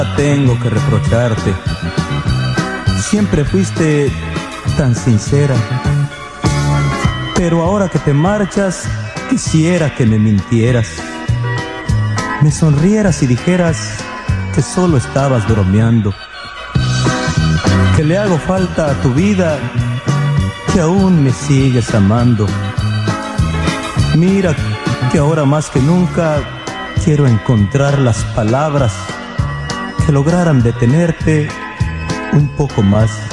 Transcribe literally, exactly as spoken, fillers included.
Tengo que reprocharte. Siempre fuiste tan sincera, pero ahora que te marchas, quisiera que me mintieras. Me sonrieras y dijeras que solo estabas bromeando, que le hago falta a tu vida, que aún me sigues amando. Mira que ahora más que nunca quiero encontrar las palabras que lograran detenerte un poco más.